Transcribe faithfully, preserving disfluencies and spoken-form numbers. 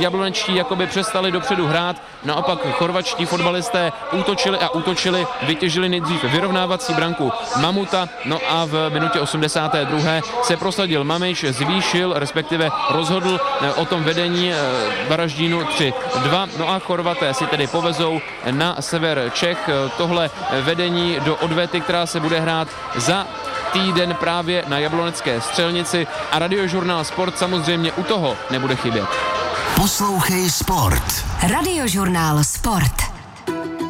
jablonečtí jakoby přestali dopředu hrát, naopak chorvatští fotbalisté útočili a útočili, vytěžili nejdřív vyrovnávací branku Mamuta, no a v minutě osmdesáté druhé se prosadil Mamiš, zvýšil, respektive rozhodl o tom vedení Varaždínu tři dva, no a Chorvaté si tedy povezou na sever Čech tohle vedení do odvety, která se bude hrát za týden právě na Jablonecké Střelnici a Radiožurnál Sport samozřejmě u toho nebude chybět. Poslouchej Sport. Radiožurnál Sport.